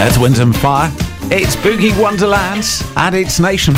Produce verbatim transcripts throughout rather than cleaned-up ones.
Earth, Wind and Fire. It's Boogie Wonderland and it's Nation.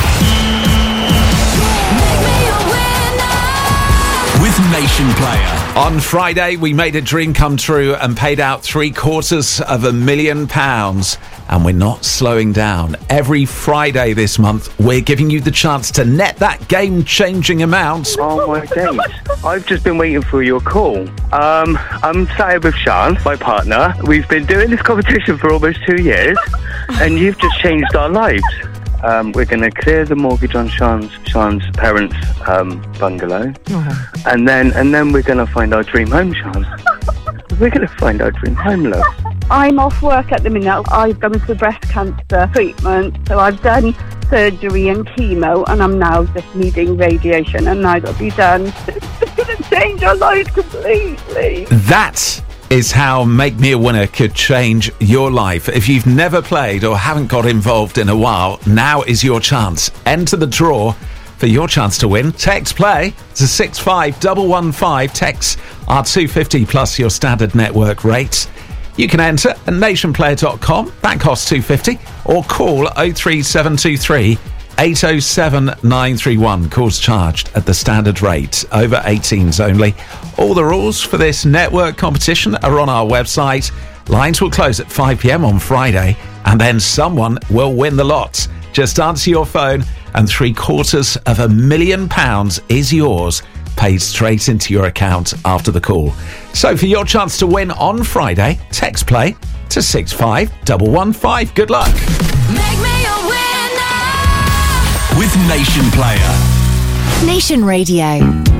With Nation Player. On Friday, we made a dream come true and paid out three quarters of a million pounds. And we're not slowing down. Every Friday this month, we're giving you the chance to net that game-changing amount. Oh, my days. I've just been waiting for your call. Um, I'm sat here with Sean, my partner. We've been doing this competition for almost two years, and you've just changed our lives. Um, we're going to clear the mortgage on Sean's, Sean's parents' um, bungalow, oh. and then and then we're going to find our dream home, Sean. We're going to find our dream home, love. I'm off work at the minute. I've gone for breast cancer treatment, so I've done surgery and chemo, and I'm now just needing radiation, and now that'll be done. It's going to change our life completely. That is how Make Me a Winner could change your life. If you've never played or haven't got involved in a while, now is your chance. Enter the draw for your chance to win. Text play to six five one one five. Texts are two fifty plus your standard network rates. You can enter at nationplayer dot com, that costs two fifty, or call oh three seven two three eight oh seven nine three one. Calls charged at the standard rate, over eighteens only. All the rules for this network competition are on our website. Lines will close at five p.m. on Friday, and then someone will win the lot. Just answer your phone, and three quarters of a million pounds is yours, paid straight into your account after the call. So for your chance to win on Friday, text play to six five one one five. Good luck. Make me a winner with Nation Player. Nation Radio.